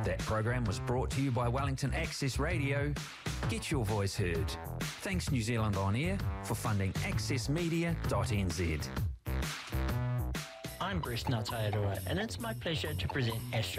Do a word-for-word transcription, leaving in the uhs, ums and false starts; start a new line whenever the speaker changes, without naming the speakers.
That program was brought to you by Wellington Access Radio. Get your voice heard. Thanks New Zealand On Air for funding access media dot n z.
I'm Bruce Natayaroa, and it's my pleasure to present Astro